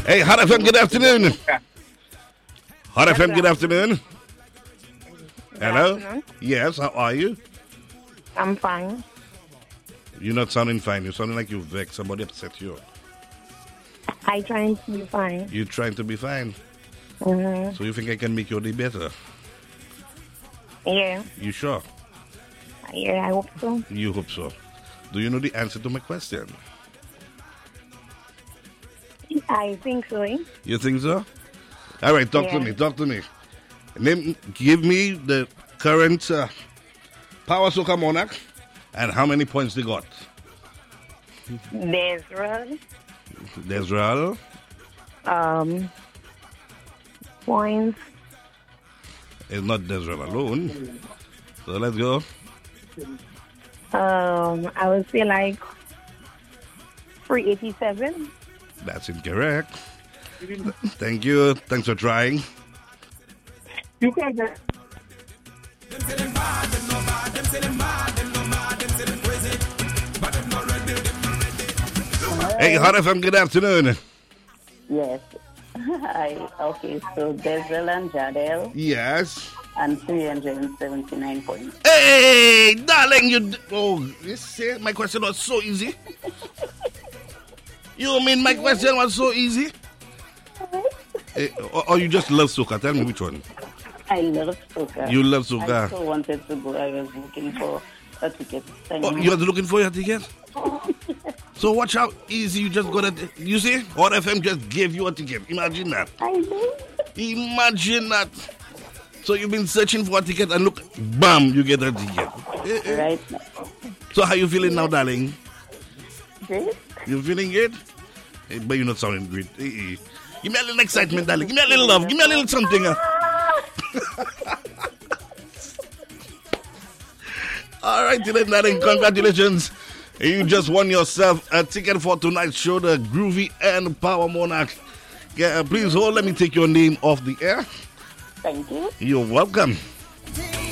Hey, Hot FM, good afternoon. Hot FM, good afternoon. Hello? Afternoon. Yes, how are you? I'm fine. You're not sounding fine. You're sounding like you're vexed. Somebody upset you. I trying to be fine. You're trying to be fine. Mm-hmm. So you think I can make your day better? Yeah. You sure? Yeah, I hope so. You hope so. Do you know the answer to my question? I think so. You think so? All right, talk to Yeah. me. Talk to me. Give me the current Power Soca Monarch and how many points they got. Desral. Desral. Points. It's not Desral alone. So let's go. I would say like 387. That's incorrect. Thank you. Thanks for trying. You can just. Hey, Hot FM, good afternoon. Yes. Okay, so Desel and Jadel Yes. and 379 points. Hey, darling, you see, my question was so easy. You mean my question was so easy? Or you just love soca? Tell me which one. I love soca. You love I soca. so wanted to go. I was looking for a ticket. Oh, you're looking for your ticket? So watch how easy you just got it. You see, Hot FM just gave you a ticket. Imagine that. I know. Imagine that. So you've been searching for a ticket and look, bam, you get a ticket. Right. So how you feeling now, darling? Great. You feeling good? But you're not sounding great. Give me a little excitement, darling. Give me a little love. Give me a little something. All right, then, darling. Congratulations. You just won yourself a ticket for tonight's show, the Groovy and Power Monarch. Yeah, please hold. Let me take your name off the air. Thank you. You're welcome.